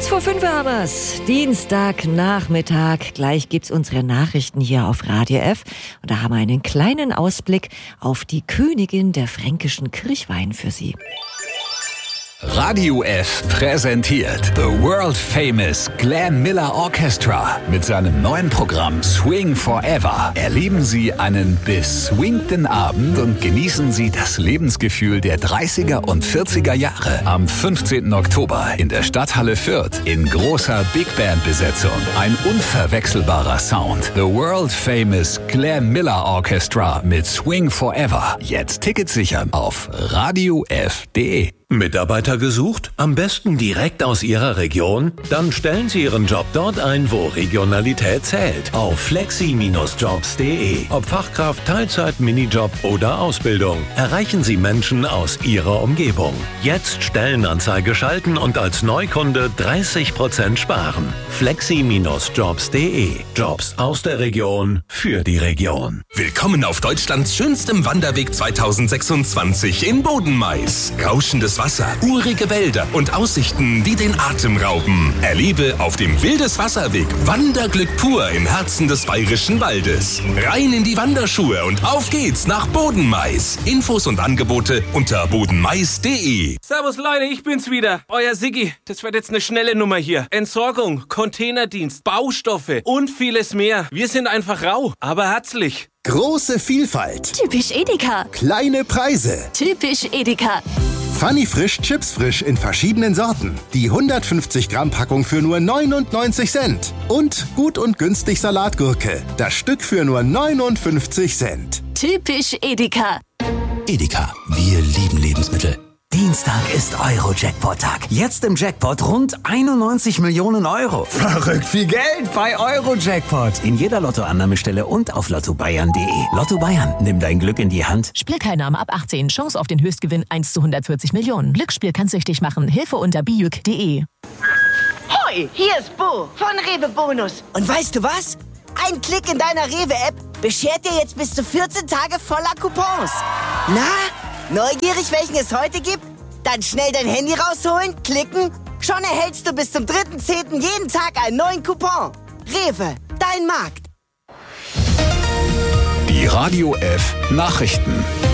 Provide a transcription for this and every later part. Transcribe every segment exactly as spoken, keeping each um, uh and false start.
vor fünf haben wir's. Dienstagnachmittag. Gleich gibt's unsere Nachrichten hier auf Radio F. Und da haben wir einen kleinen Ausblick auf die Königin der fränkischen Kirchweih für Sie. Radio F präsentiert The World Famous Glenn Miller Orchestra mit seinem neuen Programm Swing Forever. Erleben Sie einen beswingten Abend und genießen Sie das Lebensgefühl der dreißiger und vierziger Jahre. Am fünfzehnten Oktober in der Stadthalle Fürth in großer Big Band Besetzung. Ein unverwechselbarer Sound. The World Famous Glenn Miller Orchestra mit Swing Forever. Jetzt Tickets sichern auf radio f punkt de. Mitarbeiter gesucht? Am besten direkt aus Ihrer Region? Dann stellen Sie Ihren Job dort ein, wo Regionalität zählt. Auf flexi Bindestrich jobs punkt de. Ob Fachkraft, Teilzeit, Minijob oder Ausbildung. Erreichen Sie Menschen aus Ihrer Umgebung. Jetzt Stellenanzeige schalten und als Neukunde dreißig Prozent sparen. flexi Bindestrich jobs punkt de. Jobs aus der Region für die Region. Willkommen auf Deutschlands schönstem Wanderweg zweitausendsechsundzwanzig in Bodenmais. Rauschendes Wasser, urige Wälder und Aussichten, die den Atem rauben. Erlebe auf dem Wildeswasserweg Wanderglück pur im Herzen des bayerischen Waldes. Rein in die Wanderschuhe und auf geht's nach Bodenmais. Infos und Angebote unter bodenmais punkt de. Servus Leute, ich bin's wieder, euer Siggi. Das wird jetzt eine schnelle Nummer hier. Entsorgung, Containerdienst, Baustoffe und vieles mehr. Wir sind einfach rau, aber herzlich. Große Vielfalt. Typisch Edeka. Kleine Preise. Typisch Edeka. Funny Frisch Chips Frisch in verschiedenen Sorten. Die hundertfünfzig Gramm Packung für nur neunundneunzig Cent. Und gut und günstig Salatgurke. Das Stück für nur neunundfünfzig Cent. Typisch Edeka. Edeka, wir lieben Lebensmittel. Dienstag ist Euro-Jackpot-Tag. Jetzt im Jackpot rund einundneunzig Millionen Euro. Verrückt viel Geld bei Euro-Jackpot. In jeder Lottoannahmestelle und auf lotto bayern punkt de. Lotto Bayern, nimm dein Glück in die Hand. Spielteilnahme ab achtzehn. Chance auf den Höchstgewinn eins zu hundertvierzig Millionen. Glücksspiel kann süchtig machen. Hilfe unter bijuk punkt de. Hoi, hier ist Bo von Rewe Bonus. Und weißt du was? Ein Klick in deiner Rewe-App beschert dir jetzt bis zu vierzehn Tage voller Coupons. Na, neugierig, welchen es heute gibt? Dann schnell dein Handy rausholen, klicken. Schon erhältst du bis zum dritten zehnten jeden Tag einen neuen Coupon. Rewe, dein Markt. Die Radio F Nachrichten.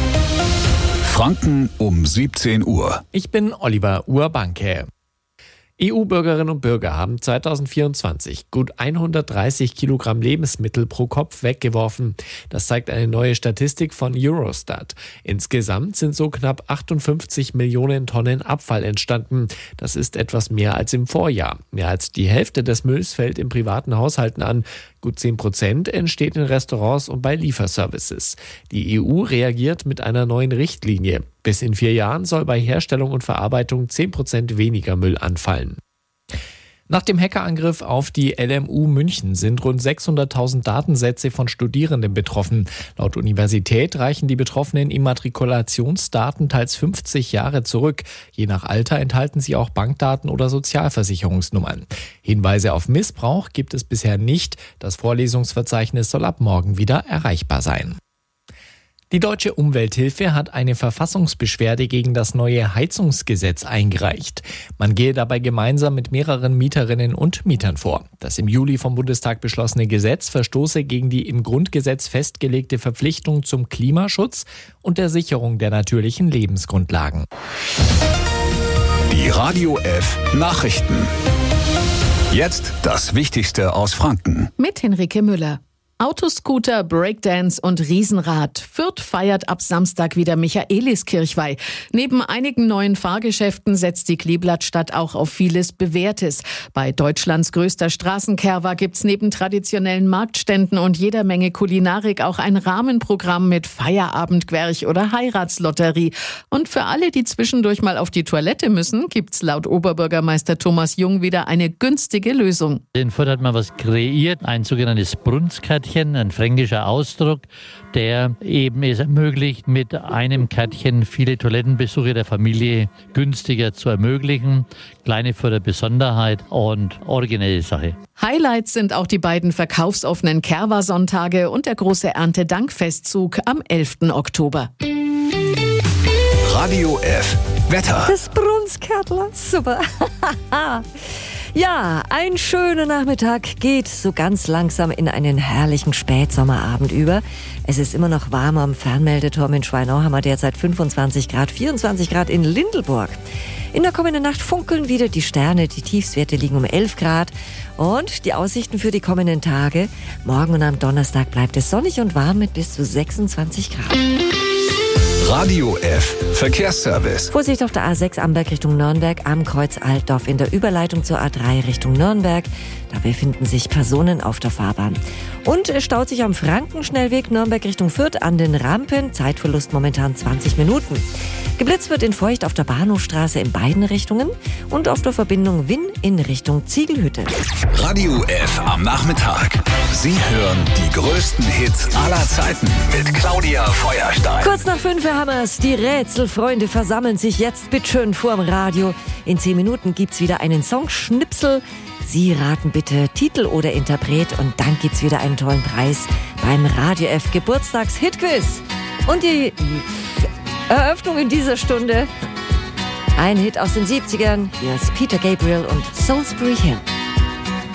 Franken um siebzehn Uhr. Ich bin Oliver Urbanke. E U-Bürgerinnen und Bürger haben zweitausendvierundzwanzig gut hundertdreißig Kilogramm Lebensmittel pro Kopf weggeworfen. Das zeigt eine neue Statistik von Eurostat. Insgesamt sind so knapp achtundfünfzig Millionen Tonnen Abfall entstanden. Das ist etwas mehr als im Vorjahr. Mehr als die Hälfte des Mülls fällt in privaten Haushalten an. Gut zehn Prozent entsteht in Restaurants und bei Lieferservices. Die E U reagiert mit einer neuen Richtlinie. Bis in vier Jahren soll bei Herstellung und Verarbeitung zehn Prozent weniger Müll anfallen. Nach dem Hackerangriff auf die L M U München sind rund sechshunderttausend Datensätze von Studierenden betroffen. Laut Universität reichen die betroffenen Immatrikulationsdaten teils fünfzig Jahre zurück. Je nach Alter enthalten sie auch Bankdaten oder Sozialversicherungsnummern. Hinweise auf Missbrauch gibt es bisher nicht. Das Vorlesungsverzeichnis soll ab morgen wieder erreichbar sein. Die Deutsche Umwelthilfe hat eine Verfassungsbeschwerde gegen das neue Heizungsgesetz eingereicht. Man gehe dabei gemeinsam mit mehreren Mieterinnen und Mietern vor. Das im Juli vom Bundestag beschlossene Gesetz verstoße gegen die im Grundgesetz festgelegte Verpflichtung zum Klimaschutz und der Sicherung der natürlichen Lebensgrundlagen. Die Radio F Nachrichten. Jetzt das Wichtigste aus Franken. Mit Henrike Müller. Autoscooter, Breakdance und Riesenrad. Fürth feiert ab Samstag wieder Michaeliskirchweih. Neben einigen neuen Fahrgeschäften setzt die Kleeblattstadt auch auf vieles Bewährtes. Bei Deutschlands größter Straßenkerwa gibt's neben traditionellen Marktständen und jeder Menge Kulinarik auch ein Rahmenprogramm mit Feierabendgwerch oder Heiratslotterie. Und für alle, die zwischendurch mal auf die Toilette müssen, gibt's laut Oberbürgermeister Thomas Jung wieder eine günstige Lösung. In Fürth hat man was kreiert, ein sogenanntes Brunskärtchen, ein fränkischer Ausdruck, der eben es ermöglicht, mit einem Kärtchen viele Toilettenbesuche der Familie günstiger zu ermöglichen. Kleine Fürther Besonderheit und originelle Sache. Highlights sind auch die beiden verkaufsoffenen Kerwa-Sonntage und der große Erntedankfestzug am elften Oktober. Radio F Wetter. Das Brunskärtler, super. Ja, ein schöner Nachmittag geht so ganz langsam in einen herrlichen Spätsommerabend über. Es ist immer noch warm am Fernmeldeturm in Schweinau, haben wir derzeit fünfundzwanzig Grad, vierundzwanzig Grad in Lindelburg. In der kommenden Nacht funkeln wieder die Sterne, die Tiefstwerte liegen um elf Grad. Und die Aussichten für die kommenden Tage: morgen und am Donnerstag bleibt es sonnig und warm mit bis zu sechsundzwanzig Grad. Radio F Verkehrsservice. Vorsicht auf der A sechs Amberg Richtung Nürnberg am Kreuz Altdorf in der Überleitung zur A drei Richtung Nürnberg. Da befinden sich Personen auf der Fahrbahn. Und es staut sich am Frankenschnellweg Nürnberg Richtung Fürth an den Rampen. Zeitverlust momentan zwanzig Minuten. Geblitzt wird in Feucht auf der Bahnhofstraße in beiden Richtungen und auf der Verbindung Winn in Richtung Ziegelhütte. Radio F am Nachmittag. Sie hören die größten Hits aller Zeiten mit Claudia Feuerstein. Kurz nach fünf haben wir's. Die Rätselfreunde versammeln sich jetzt bitteschön vorm Radio. In zehn Minuten gibt's wieder einen Songschnipsel. Sie raten bitte Titel oder Interpret und dann gibt's wieder einen tollen Preis beim Radio F Geburtstags-Hitquiz. Und die Eröffnung in dieser Stunde: ein Hit aus den siebzigern. Hier ist Peter Gabriel und Salisbury Hill.